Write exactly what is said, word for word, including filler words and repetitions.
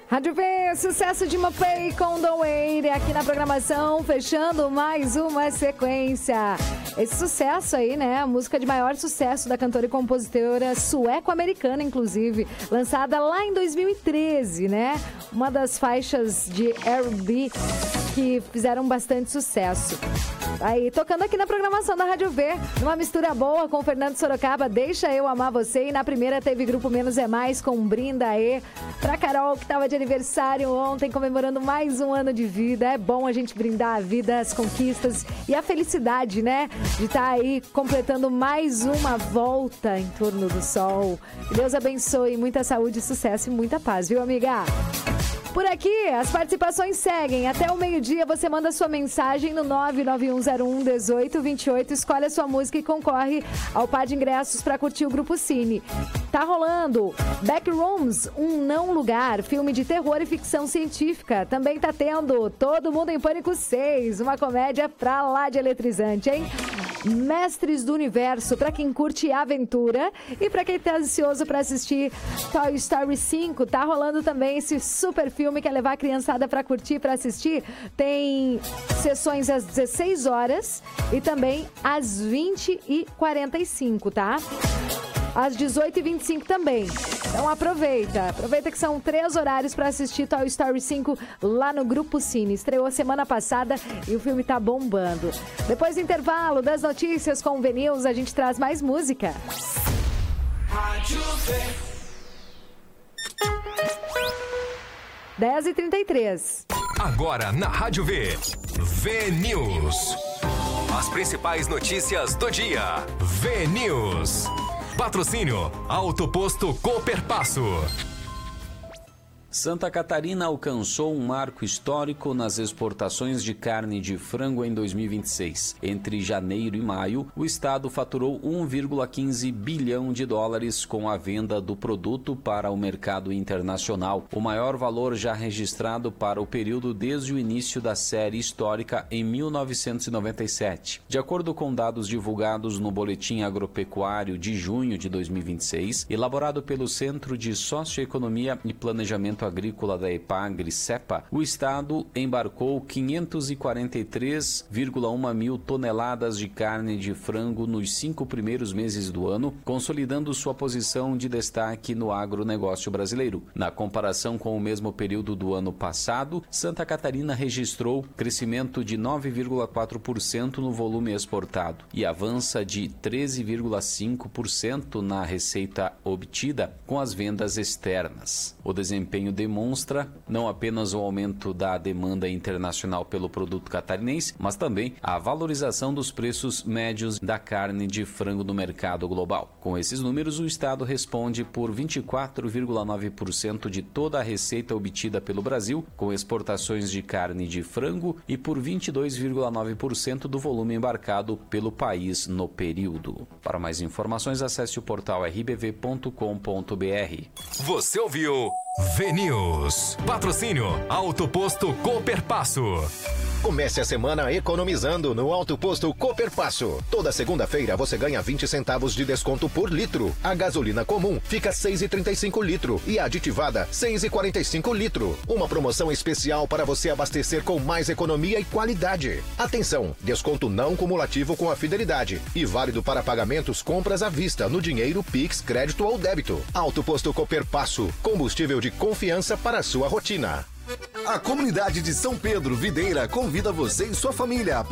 Rádio V, sucesso de Mapei com Don't Wait, aqui na programação, fechando mais uma sequência. Esse sucesso aí, né, a música de maior sucesso da cantora e compositora sueco-americana, inclusive, lançada lá em dois mil e treze, né? Uma das faixas de R and B que fizeram bastante sucesso. Aí, tocando aqui na programação da Rádio V, numa mistura boa com o Fernando Sorocaba, Deixa Eu Amar Você. E na primeira teve Grupo Menos é Mais com Brinda E. Pra Carol, que tava de aniversário ontem, comemorando mais um ano de vida. É bom a gente brindar a vida, as conquistas e a felicidade, né? De estar aí completando mais uma volta em torno do sol. Que Deus abençoe, muita saúde, sucesso e muita paz, viu, amiga? Por aqui, as participações seguem. Até o meio-dia, você manda sua mensagem no nove nove um zero um um oito dois oito, escolhe a sua música e concorre ao par de ingressos para curtir o Grupo Cine. Tá rolando Backrooms, Um Não Lugar, filme de terror e ficção científica. Também tá tendo Todo Mundo em Pânico seis, uma comédia pra lá de eletrizante, hein? Mestres do Universo, para quem curte aventura e para quem tá ansioso para assistir Toy Story cinco, tá rolando também esse super filme que é levar a criançada para curtir, para assistir. Tem sessões às dezesseis horas e também às vinte e quarenta e cinco, tá? Às dezoito e vinte e cinco também. Então aproveita. Aproveita que são três horários para assistir Toy Story cinco lá no Grupo Cine. Estreou semana passada e o filme tá bombando. Depois do intervalo das notícias com o V-News, a gente traz mais música. Rádio V. dez e trinta e três. Agora na Rádio V. V-News. As principais notícias do dia. V-News. Patrocínio Auto Posto Cooperpasso. Santa Catarina alcançou um marco histórico nas exportações de carne de frango em dois mil e vinte e seis. Entre janeiro e maio, o estado faturou um vírgula quinze bilhão de dólares com a venda do produto para o mercado internacional, o maior valor já registrado para o período desde o início da série histórica em mil novecentos e noventa e sete. De acordo com dados divulgados no Boletim Agropecuário de junho de dois mil e vinte e seis, elaborado pelo Centro de Socioeconomia e Planejamento Agrícola da EPAGRE CEPA, o estado embarcou quinhentos e quarenta e três vírgula um mil toneladas de carne de frango nos cinco primeiros meses do ano, consolidando sua posição de destaque no agronegócio brasileiro. Na comparação com o mesmo período do ano passado, Santa Catarina registrou crescimento de nove vírgula quatro por cento no volume exportado e avança de treze vírgula cinco por cento na receita obtida com as vendas externas. O desempenho demonstra não apenas o aumento da demanda internacional pelo produto catarinense, mas também a valorização dos preços médios da carne de frango no mercado global. Com esses números, o estado responde por vinte e quatro vírgula nove por cento de toda a receita obtida pelo Brasil, com exportações de carne de frango, e por vinte e dois vírgula nove por cento do volume embarcado pelo país no período. Para mais informações, acesse o portal r b v ponto com ponto b r. Você ouviu V-News. Patrocínio Auto Posto Cooperpasso. Comece a semana economizando no Auto Posto Cooperpasso. Toda segunda-feira você ganha vinte centavos de desconto por litro. A gasolina comum fica seis reais e trinta e cinco litro e a aditivada seis reais e quarenta e cinco litro. Uma promoção especial para você abastecer com mais economia e qualidade. Atenção, desconto não cumulativo com a fidelidade e válido para pagamentos compras à vista no dinheiro, Pix, crédito ou débito. Auto Posto Cooperpasso, combustível de confiança para a sua rotina. A comunidade de São Pedro Videira convida você e sua família